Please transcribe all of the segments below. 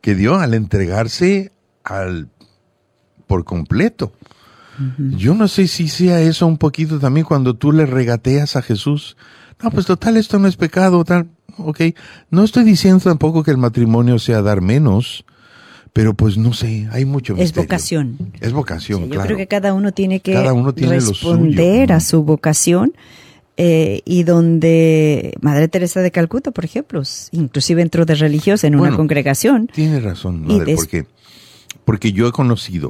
que dio al entregarse por completo. Yo no sé si sea eso un poquito también cuando tú le regateas a Jesús. No, pues total, esto no es pecado, tal. Ok, no estoy diciendo tampoco que el matrimonio sea dar menos, pero pues no sé, hay mucho misterio. Es vocación. Es vocación, Sí, claro. Yo creo que cada uno tiene que responder a su vocación. Y donde Madre Teresa de Calcuta, por ejemplo, inclusive entró de religiosa en una congregación. Tiene razón, madre, porque yo he conocido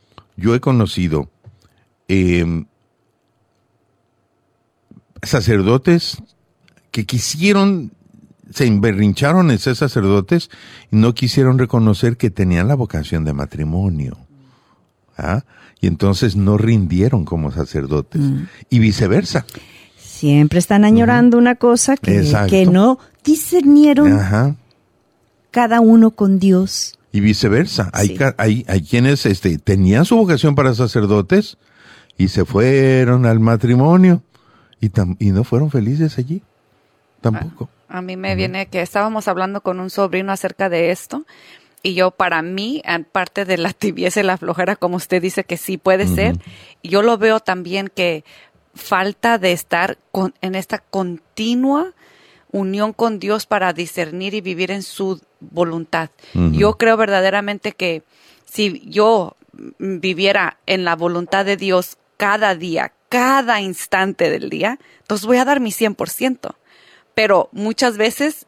sacerdotes que se emberrincharon en ser sacerdotes y no quisieron reconocer que tenían la vocación de matrimonio. ¿Ah? Y entonces no rindieron como sacerdotes. Y viceversa. Siempre están añorando una cosa que no discernieron cada uno con Dios. Y viceversa. Sí. Hay quienes tenían su vocación para sacerdotes y se fueron al matrimonio y no fueron felices allí. Tampoco. A mí me viene que estábamos hablando con un sobrino acerca de esto. Y yo, para mí, aparte de la tibieza y la flojera, como usted dice que sí puede ser, yo lo veo también que falta de estar en esta continua unión con Dios para discernir y vivir en su voluntad. Yo creo verdaderamente que si yo viviera en la voluntad de Dios cada día, cada instante del día, entonces voy a dar mi 100%. Pero muchas veces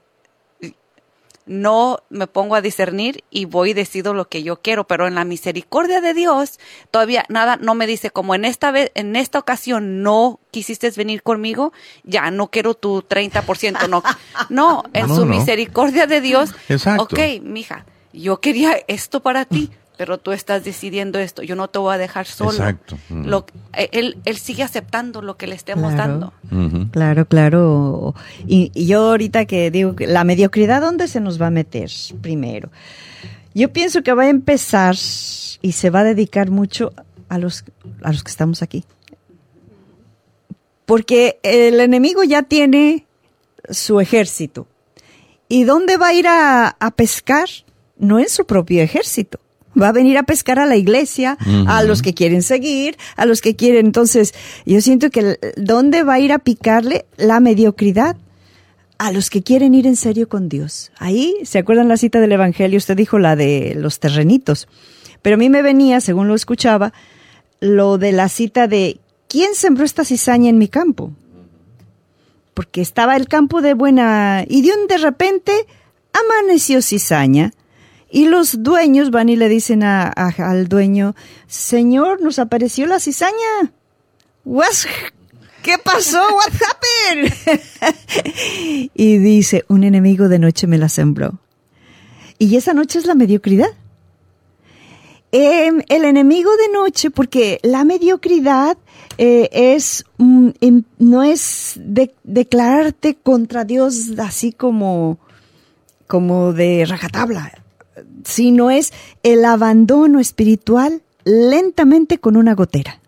no me pongo a discernir y voy y decido lo que yo quiero, pero en la misericordia de Dios todavía nada no me dice, como en esta ocasión no quisiste venir conmigo, ya no quiero tu 30%, no, su misericordia de Dios. Exacto. Ok, mija, yo quería esto para ti, pero tú estás decidiendo esto, yo no te voy a dejar solo. Exacto. Él sigue aceptando lo que le estemos dando. Claro. Y yo ahorita que digo, la mediocridad, ¿dónde se nos va a meter primero? Yo pienso que va a empezar y se va a dedicar mucho a los que estamos aquí. Porque el enemigo ya tiene su ejército. ¿Y dónde va a ir a pescar? No en su propio ejército. Va a venir a pescar a la iglesia, a los que quieren seguir, a los que quieren. Entonces, yo siento que ¿dónde va a ir a picarle la mediocridad? A los que quieren ir en serio con Dios. Ahí, ¿se acuerdan la cita del Evangelio? Usted dijo la de los terrenitos. Pero a mí me venía, según lo escuchaba, lo de la cita de ¿quién sembró esta cizaña en mi campo? Porque estaba el campo de buena... Y de repente amaneció cizaña. Y los dueños van y le dicen al dueño, Señor, nos apareció la cizaña. ¿Qué pasó? What happened? Y dice, un enemigo de noche me la sembró. Y esa noche es la mediocridad. El enemigo de noche, porque la mediocridad no es declararte contra Dios así como de rajatabla, sino es el abandono espiritual lentamente con una gotera.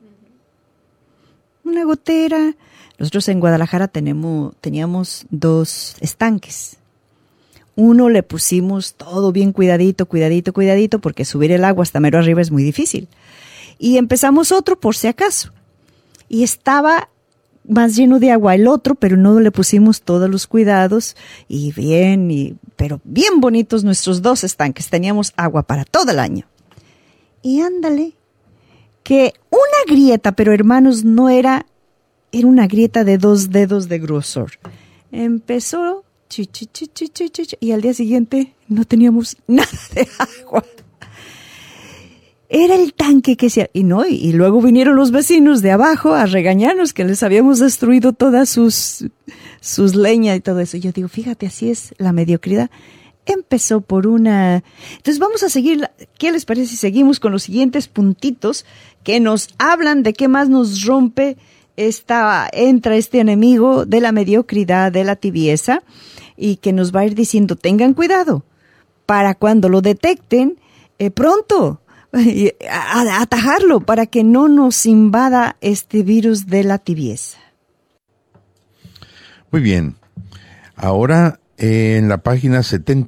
Una gotera. Nosotros en Guadalajara teníamos 2 estanques. Uno le pusimos todo bien cuidadito, porque subir el agua hasta mero arriba es muy difícil. Y empezamos otro por si acaso. Y estaba más lleno de agua el otro, pero no le pusimos todos los cuidados pero bien bonitos nuestros 2 estanques. Teníamos agua para todo el año. Y ándale, que una grieta, pero hermanos, era una grieta de 2 dedos de grosor. Empezó, y al día siguiente no teníamos nada de agua. Era el tanque que se... Y luego vinieron los vecinos de abajo a regañarnos que les habíamos destruido todas sus leñas y todo eso. Yo digo, fíjate, así es la mediocridad. Empezó por una... Entonces vamos a seguir, ¿qué les parece si seguimos con los siguientes puntitos que nos hablan de qué más nos rompe entra este enemigo de la mediocridad, de la tibieza, y que nos va a ir diciendo, tengan cuidado, para cuando lo detecten, pronto, atajarlo para que no nos invada este virus de la tibieza. Muy bien. Ahora en la página 70